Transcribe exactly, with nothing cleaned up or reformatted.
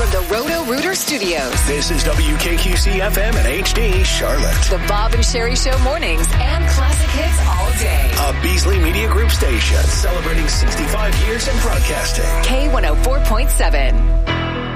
from the Roto-Rooter Studios. This is W K Q C F M and H D Charlotte. The Bob and Sherry Show mornings and classic hits all day. A Beasley Media Group station celebrating sixty-five years in broadcasting. K one oh four point seven.